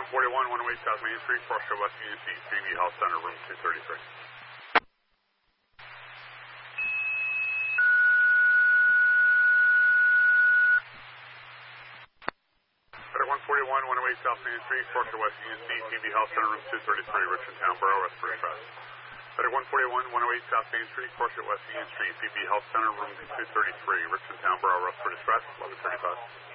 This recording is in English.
141, 108 South Main Street, Porsche West Union Street, CB Health Center, room 233. Better 141, 108 South Main Street, Porsche West Union Street, CB Health Center, room 233, Richmond Town Borough, respiratory distress. Better 141, 108 South Main Street, Porsche West Union Street, CB Health Center, room 233, Richmond Town Borough, respiratory distress, 1135.